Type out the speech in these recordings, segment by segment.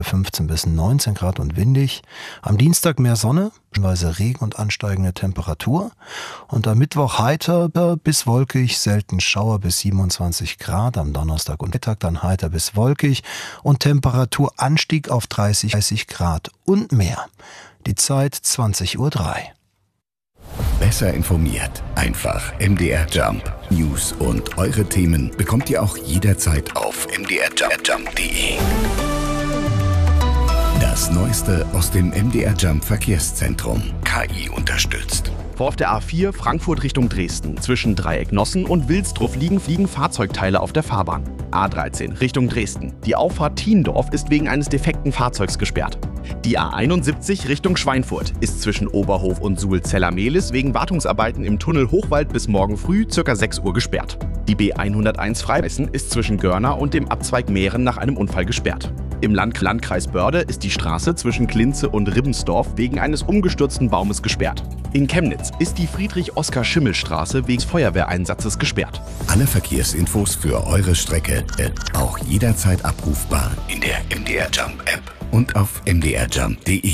15 bis 19 Grad und windig. Am Dienstag mehr Sonne, teilweise Regen und ansteigende Temperatur. Und am Mittwoch heiter bis wolkig, selten Schauer bis 27 Grad. Am Donnerstag und Mittag dann heiter bis wolkig und Temperaturanstieg auf 30 Grad und mehr. Die Zeit 20:03 Uhr. Besser informiert. Einfach MDR Jump. News und eure Themen bekommt ihr auch jederzeit auf mdrjump.de. Das Neueste aus dem MDR Jump Verkehrszentrum. KI unterstützt. Auf der A4 Frankfurt Richtung Dresden. Zwischen Dreieck Nossen und Wilsdruff fliegen Fahrzeugteile auf der Fahrbahn. A13 Richtung Dresden. Die Auffahrt Thiendorf ist wegen eines defekten Fahrzeugs gesperrt. Die A71 Richtung Schweinfurt ist zwischen Oberhof und Suhl-Zeller-Mehlis wegen Wartungsarbeiten im Tunnel Hochwald bis morgen früh ca. 6 Uhr gesperrt. Die B101 Freihessen ist zwischen Görna und dem Abzweig Mähren nach einem Unfall gesperrt. Im Landkreis Börde ist die Straße zwischen Klinze und Ribbensdorf wegen eines umgestürzten Baumes gesperrt. In Chemnitz ist die Friedrich-Oskar-Schimmel-Straße wegen Feuerwehreinsatzes gesperrt. Alle Verkehrsinfos für eure Strecke auch jederzeit abrufbar in der MDR Jump App und auf mdrjump.de.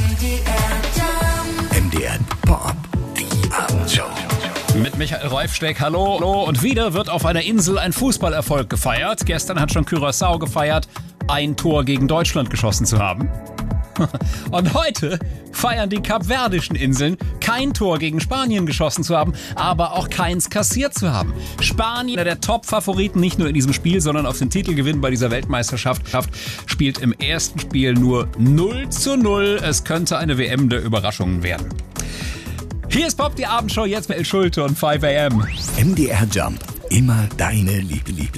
MDR Pop, die Abendshow. Mit Michael Reufsteck, hallo. Und wieder wird auf einer Insel ein Fußballerfolg gefeiert. Gestern hat schon Curaçao gefeiert, ein Tor gegen Deutschland geschossen zu haben. Und heute feiern die kapverdischen Inseln, kein Tor gegen Spanien geschossen zu haben, aber auch keins kassiert zu haben. Spanien, einer der Top-Favoriten, nicht nur in diesem Spiel, sondern auf den Titelgewinn bei dieser Weltmeisterschaft, spielt im ersten Spiel nur 0:0. Es könnte eine WM der Überraschungen werden. Hier ist Pop, die Abendshow, jetzt mit El Schulte und 5 AM. MDR Jump, immer deine Liebe.